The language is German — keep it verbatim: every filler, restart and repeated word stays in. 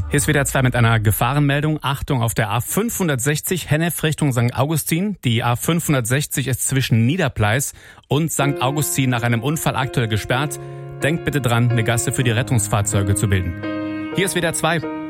Hier ist wieder zwei mit einer Gefahrenmeldung. Achtung auf der A fünfhundertsechzig Hennef Richtung Sankt Augustin. Die A fünfhundertsechzig ist zwischen Niederpleis und Sankt Augustin nach einem Unfall aktuell gesperrt. Denkt bitte dran, eine Gasse für die Rettungsfahrzeuge zu bilden. Hier ist wieder zwei.